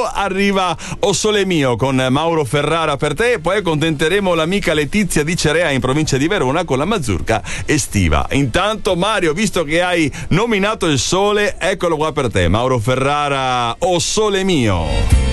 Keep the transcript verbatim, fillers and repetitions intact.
arriva O Sole Mio con Mauro Ferrara per te, poi accontenteremo l'amica Letizia di Cerea in provincia di Verona con la mazurka estiva. Intanto Mario, visto che hai nominato il sole, eccolo qua per te, Mauro Ferrara, O Sole Mio.